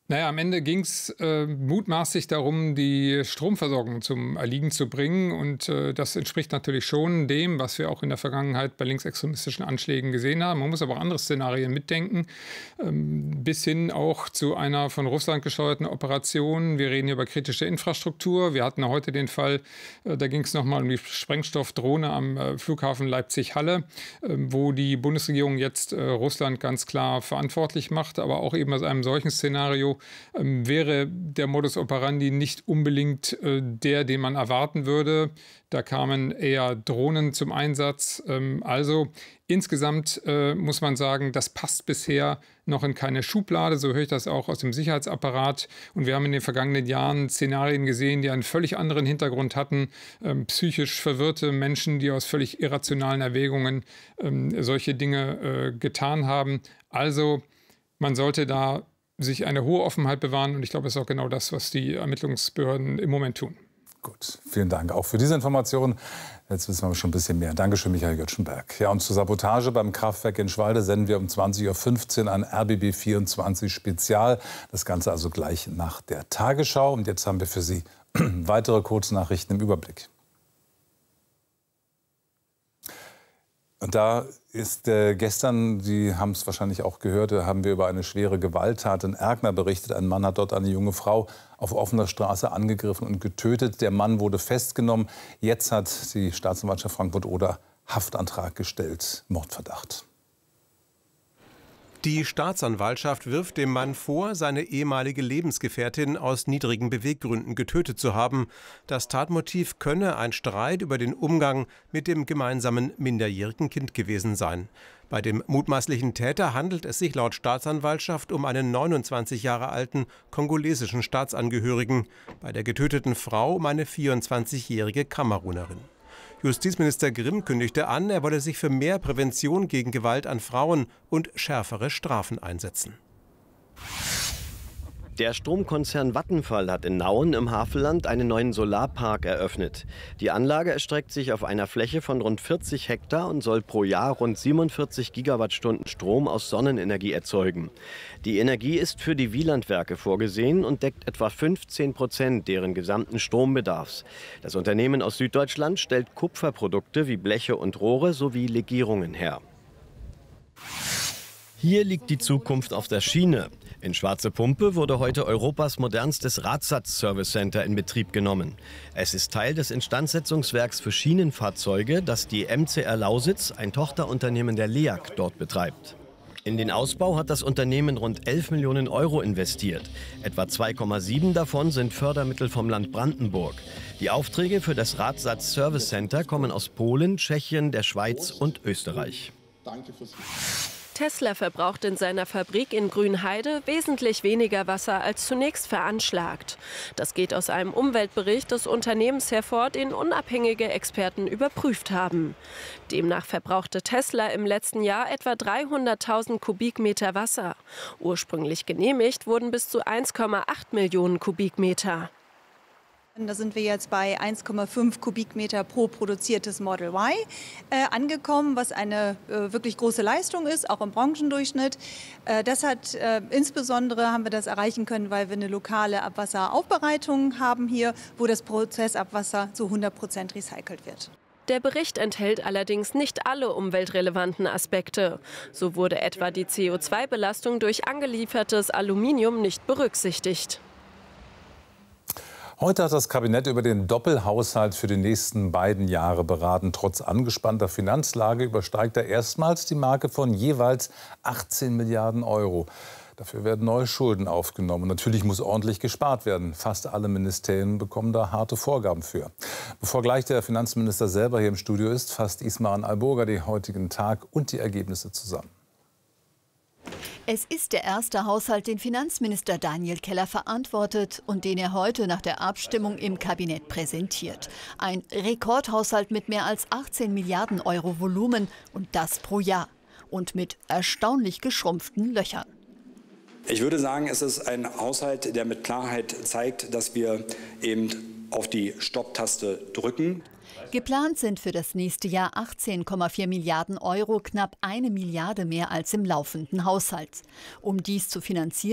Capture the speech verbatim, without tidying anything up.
Naja, am Ende ging es äh, mutmaßlich darum, die Stromversorgung zum Erliegen zu bringen. Und äh, das entspricht natürlich schon dem, was wir auch in der Vergangenheit bei linksextremistischen Anschlägen gesehen haben. Man muss aber auch andere Szenarien mitdenken, ähm, bis hin auch zu einer von Russland gesteuerten Operation. Wir reden hier über kritische Infrastruktur. Wir hatten heute den Fall, äh, da ging es nochmal um die Sprengstoffdrohne am äh, Flughafen Leipzig-Halle, äh, wo die Bundesregierung jetzt äh, Russland ganz klar verantwortlich macht, aber auch eben aus einem solchen Szenario Ähm, wäre der Modus operandi nicht unbedingt äh, der, den man erwarten würde. Da kamen eher Drohnen zum Einsatz. Ähm, also insgesamt äh, muss man sagen, das passt bisher noch in keine Schublade. So höre ich das auch aus dem Sicherheitsapparat. Und wir haben in den vergangenen Jahren Szenarien gesehen, die einen völlig anderen Hintergrund hatten. Ähm, psychisch verwirrte Menschen, die aus völlig irrationalen Erwägungen ähm, solche Dinge äh, getan haben. Also man sollte da sich eine hohe Offenheit bewahren. Und ich glaube, das ist auch genau das, was die Ermittlungsbehörden im Moment tun. Gut, vielen Dank auch für diese Informationen. Jetzt wissen wir schon ein bisschen mehr. Dankeschön, Michael Göttschenberg. Ja, und zur Sabotage beim Kraftwerk in Schwalde senden wir um zwanzig Uhr fünfzehn ein R B B vierundzwanzig Spezial. Das Ganze also gleich nach der Tagesschau. Und jetzt haben wir für Sie weitere Kurznachrichten im Überblick. Und da ist äh, gestern, Sie haben es wahrscheinlich auch gehört, da haben wir über eine schwere Gewalttat in Erkner berichtet. Ein Mann hat dort eine junge Frau auf offener Straße angegriffen und getötet. Der Mann wurde festgenommen. Jetzt hat die Staatsanwaltschaft Frankfurt-Oder Haftantrag gestellt, Mordverdacht. Die Staatsanwaltschaft wirft dem Mann vor, seine ehemalige Lebensgefährtin aus niedrigen Beweggründen getötet zu haben. Das Tatmotiv könne ein Streit über den Umgang mit dem gemeinsamen minderjährigen Kind gewesen sein. Bei dem mutmaßlichen Täter handelt es sich laut Staatsanwaltschaft um einen neunundzwanzig Jahre alten kongolesischen Staatsangehörigen, bei der getöteten Frau um eine vierundzwanzigjährige Kamerunerin. Justizminister Grimm kündigte an, er wolle sich für mehr Prävention gegen Gewalt an Frauen und schärfere Strafen einsetzen. Der Stromkonzern Vattenfall hat in Nauen im Havelland einen neuen Solarpark eröffnet. Die Anlage erstreckt sich auf einer Fläche von rund vierzig Hektar und soll pro Jahr rund siebenundvierzig Gigawattstunden Strom aus Sonnenenergie erzeugen. Die Energie ist für die Wielandwerke vorgesehen und deckt etwa fünfzehn Prozent deren gesamten Strombedarfs. Das Unternehmen aus Süddeutschland stellt Kupferprodukte wie Bleche und Rohre sowie Legierungen her. Hier liegt die Zukunft auf der Schiene. In Schwarze Pumpe wurde heute Europas modernstes Radsatz-Service-Center in Betrieb genommen. Es ist Teil des Instandsetzungswerks für Schienenfahrzeuge, das die M C R Lausitz, ein Tochterunternehmen der L E A G, dort betreibt. In den Ausbau hat das Unternehmen rund elf Millionen Euro investiert. Etwa zwei Komma sieben davon sind Fördermittel vom Land Brandenburg. Die Aufträge für das Radsatz-Service-Center kommen aus Polen, Tschechien, der Schweiz und Österreich. Danke fürs Tesla verbraucht in seiner Fabrik in Grünheide wesentlich weniger Wasser als zunächst veranschlagt. Das geht aus einem Umweltbericht des Unternehmens hervor, den unabhängige Experten überprüft haben. Demnach verbrauchte Tesla im letzten Jahr etwa dreihunderttausend Kubikmeter Wasser. Ursprünglich genehmigt wurden bis zu eins Komma acht Millionen Kubikmeter. Da sind wir jetzt bei eins Komma fünf Kubikmeter pro produziertes Model Y äh, angekommen, was eine äh, wirklich große Leistung ist, auch im Branchendurchschnitt. Äh, das hat äh, insbesondere haben wir das erreichen können, weil wir eine lokale Abwasseraufbereitung haben hier, wo das Prozessabwasser zu hundert Prozent recycelt wird. Der Bericht enthält allerdings nicht alle umweltrelevanten Aspekte. So wurde etwa die C O zwei Belastung durch angeliefertes Aluminium nicht berücksichtigt. Heute hat das Kabinett über den Doppelhaushalt für die nächsten beiden Jahre beraten. Trotz angespannter Finanzlage übersteigt er erstmals die Marke von jeweils achtzehn Milliarden Euro. Dafür werden neue Schulden aufgenommen. Natürlich muss ordentlich gespart werden. Fast alle Ministerien bekommen da harte Vorgaben für. Bevor gleich der Finanzminister selber hier im Studio ist, fasst Ismaran Alburga den heutigen Tag und die Ergebnisse zusammen. Es ist der erste Haushalt, den Finanzminister Daniel Keller verantwortet und den er heute nach der Abstimmung im Kabinett präsentiert. Ein Rekordhaushalt mit mehr als achtzehn Milliarden Euro Volumen und das pro Jahr. Und mit erstaunlich geschrumpften Löchern. Ich würde sagen, es ist ein Haushalt, der mit Klarheit zeigt, dass wir eben auf die Stopptaste drücken. Geplant sind für das nächste Jahr achtzehn Komma vier Milliarden Euro, knapp eine Milliarde mehr als im laufenden Haushalt. Um dies zu finanzieren,